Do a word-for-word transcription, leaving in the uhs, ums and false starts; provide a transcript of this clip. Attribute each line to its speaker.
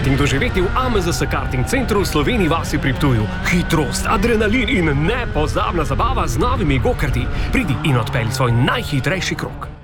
Speaker 1: karting doživeti v A M Z S Karting Centru v Sloveniji vasi pri Ptuju. Hitrost, adrenalin in nepozabna zabava z novimi go-karti. Pridi in odpelji svoj najhitrejši krog.